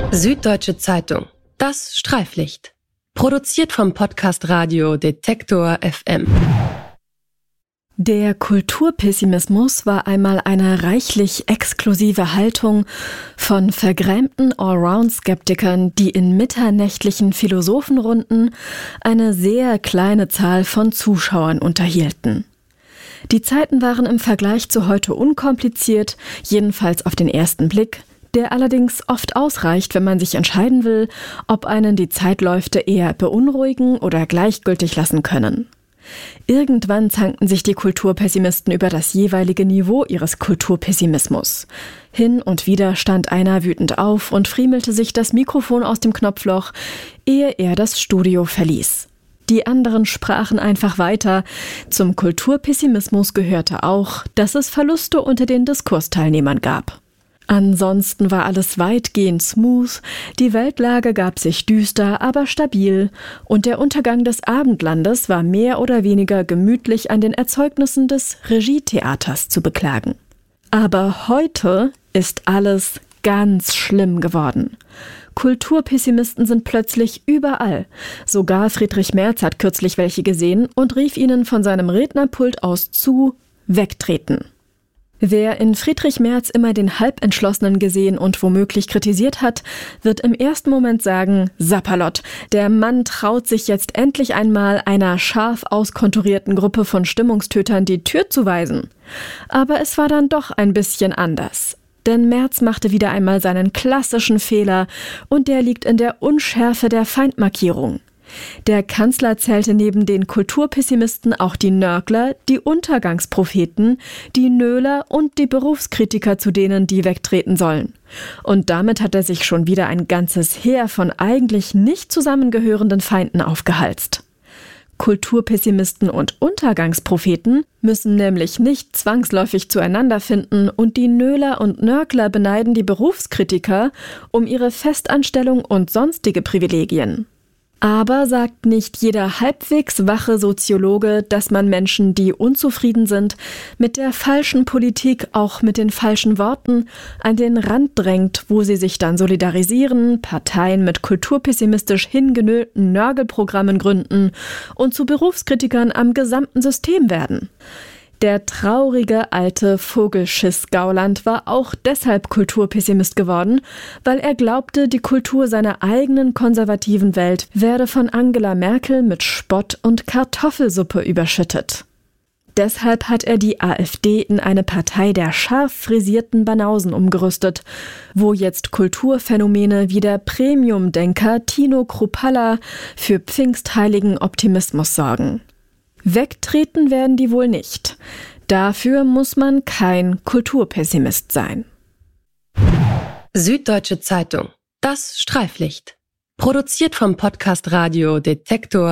Süddeutsche Zeitung. Das Streiflicht. Produziert vom Podcast Radio Detektor FM. Der Kulturpessimismus war einmal eine reichlich exklusive Haltung von vergrämten Allround-Skeptikern, die in mitternächtlichen Philosophenrunden eine sehr kleine Zahl von Zuschauern unterhielten. Die Zeiten waren im Vergleich zu heute unkompliziert, jedenfalls auf den ersten Blick, der allerdings oft ausreicht, wenn man sich entscheiden will, ob einen die Zeitläufe eher beunruhigen oder gleichgültig lassen können. Irgendwann zankten sich die Kulturpessimisten über das jeweilige Niveau ihres Kulturpessimismus. Hin und wieder stand einer wütend auf und friemelte sich das Mikrofon aus dem Knopfloch, ehe er das Studio verließ. Die anderen sprachen einfach weiter. Zum Kulturpessimismus gehörte auch, dass es Verluste unter den Diskursteilnehmern gab. Ansonsten war alles weitgehend smooth, die Weltlage gab sich düster, aber stabil und der Untergang des Abendlandes war mehr oder weniger gemütlich an den Erzeugnissen des Regietheaters zu beklagen. Aber heute ist alles ganz schlimm geworden. Kulturpessimisten sind plötzlich überall. Sogar Friedrich Merz hat kürzlich welche gesehen und rief ihnen von seinem Rednerpult aus zu: Wegtreten. Wer in Friedrich Merz immer den Halbentschlossenen gesehen und womöglich kritisiert hat, wird im ersten Moment sagen: Sapperlot, der Mann traut sich jetzt endlich einmal einer scharf auskonturierten Gruppe von Stimmungstötern die Tür zu weisen. Aber es war dann doch ein bisschen anders. Denn Merz machte wieder einmal seinen klassischen Fehler und der liegt in der Unschärfe der Feindmarkierung. Der Kanzler zählte neben den Kulturpessimisten auch die Nörgler, die Untergangspropheten, die Nöler und die Berufskritiker, zu denen die wegtreten sollen. Und damit hat er sich schon wieder ein ganzes Heer von eigentlich nicht zusammengehörenden Feinden aufgehalst. Kulturpessimisten und Untergangspropheten müssen nämlich nicht zwangsläufig zueinander finden und die Nöler und Nörgler beneiden die Berufskritiker um ihre Festanstellung und sonstige Privilegien. Aber sagt nicht jeder halbwegs wache Soziologe, dass man Menschen, die unzufrieden sind, mit der falschen Politik, auch mit den falschen Worten, an den Rand drängt, wo sie sich dann solidarisieren, Parteien mit kulturpessimistisch hingenöten Nörgelprogrammen gründen und zu Berufskritikern am gesamten System werden? Der traurige alte Vogelschiss Gauland war auch deshalb Kulturpessimist geworden, weil er glaubte, die Kultur seiner eigenen konservativen Welt werde von Angela Merkel mit Spott und Kartoffelsuppe überschüttet. Deshalb hat er die AfD in eine Partei der scharf frisierten Banausen umgerüstet, wo jetzt Kulturphänomene wie der Premium-Denker Tino Kruppalla für pfingstheiligen Optimismus sorgen. Wegtreten werden die wohl nicht. Dafür muss man kein Kulturpessimist sein. Süddeutsche Zeitung. Das Streiflicht. Produziert vom Podcast Radio Detektor